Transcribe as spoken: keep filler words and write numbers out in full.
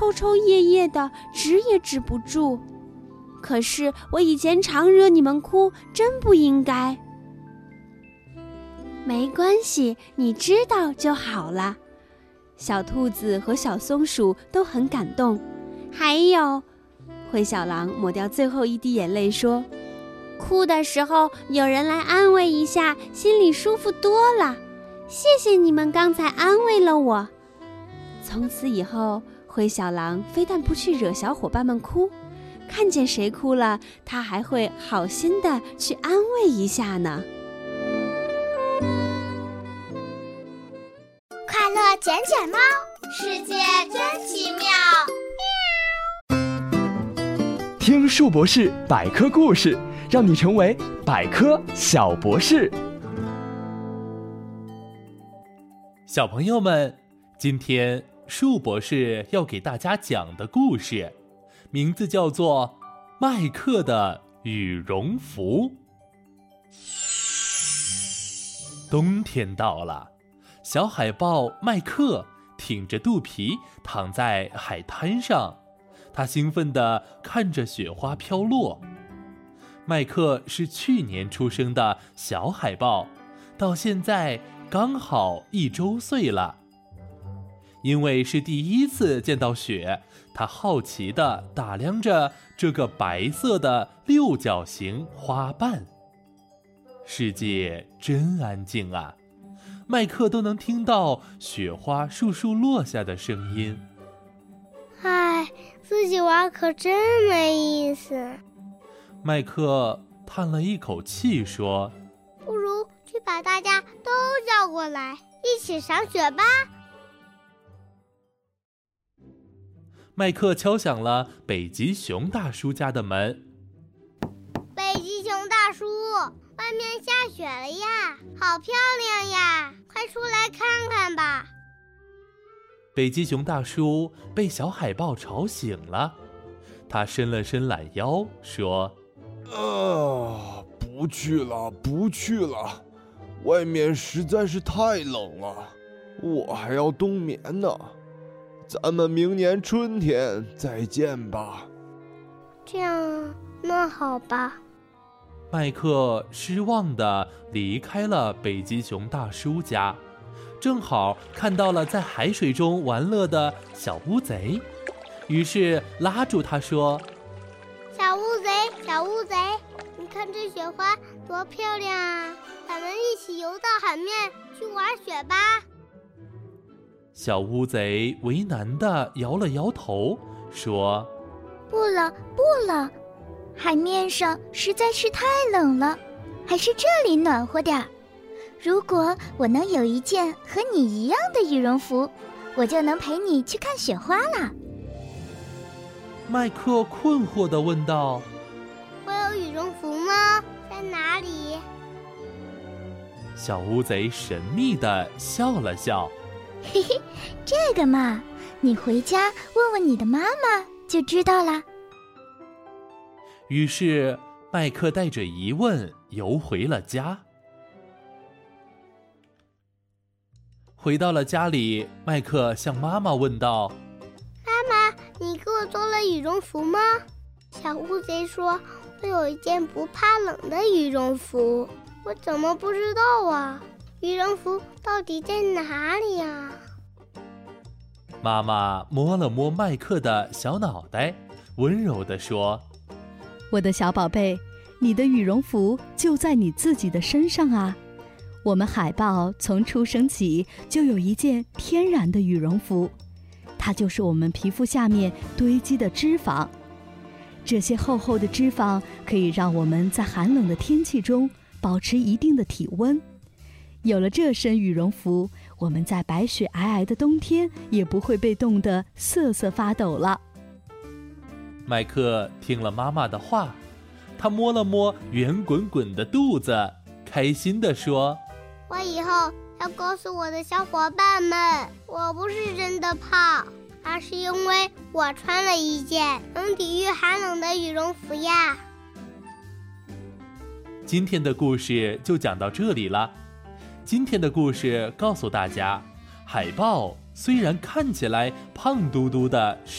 抽抽噎噎的，止也止不住。可是我以前常惹你们哭，真不应该。没关系，你知道就好了。小兔子和小松鼠都很感动。还有，灰小狼抹掉最后一滴眼泪说，哭的时候有人来安慰一下，心里舒服多了。谢谢你们刚才安慰了我。从此以后，灰小狼非但不去惹小伙伴们哭，看见谁哭了，他还会好心的去安慰一下呢。 快乐捡捡猫，世界真奇妙。 听树博士百科故事，让你成为百科小博士。 小朋友们，今天树博士要给大家讲的故事，名字叫做《麦克的羽绒服》。冬天到了，小海豹麦克挺着肚皮躺在海滩上，他兴奋地看着雪花飘落。麦克是去年出生的小海豹，到现在刚好一周岁了。因为是第一次见到雪，他好奇地打量着这个白色的六角形花瓣。世界真安静啊，麦克都能听到雪花簌簌落下的声音。 唉，自己玩可真没意思。 麦克叹了一口气说， 不如去把大家都叫过来，一起赏雪吧。 麦克敲响了北极熊大叔家的门。 北极熊大叔，外面下雪了呀，好漂亮呀，快出来看看吧。 北极熊大叔被小海豹吵醒了，他伸了伸懒腰说， 啊，不去了不去了，外面实在是太冷了，我还要冬眠呢。咱们明年春天再见吧。 这样，那好吧。 麦克失望地离开了北极熊大叔家，正好看到了在海水中玩乐的小乌贼，于是拉住他说， 小乌贼小乌贼，你看这雪花多漂亮啊，咱们一起游到海面去玩雪吧。 小乌贼为难地摇了摇头说， 不了不了，海面上实在是太冷了，还是这里暖和点儿。如果我能有一件和你一样的羽绒服，我就能陪你去看雪花了。 麦克困惑地问道， 会有羽绒服吗？在哪里？ 小乌贼神秘地笑了笑， 嘿嘿，这个嘛，你回家问问你的妈妈就知道了。 于是麦克带着疑问游回了家。回到了家里，麦克向妈妈问道， 妈妈，你给我做了羽绒服吗？小乌贼说，我有一件不怕冷的羽绒服，我怎么不知道啊？羽绒服到底在哪里呀？ 妈妈摸了摸麦克的小脑袋，温柔地说， 我的小宝贝，你的羽绒服就在你自己的身上啊。我们海豹从出生起就有一件天然的羽绒服，它就是我们皮肤下面堆积的脂肪。这些厚厚的脂肪可以让我们在寒冷的天气中保持一定的体温。有了这身羽绒服，我们在白雪皑皑的冬天也不会被冻得瑟瑟发抖了。 麦克听了妈妈的话，他摸了摸圆滚滚的肚子，开心地说， 我以后要告诉我的小伙伴们，我不是真的胖，而是因为我穿了一件能抵御寒冷的羽绒服呀。 今天的故事就讲到这里了。今天的故事告诉大家，海豹虽然看起来胖嘟嘟的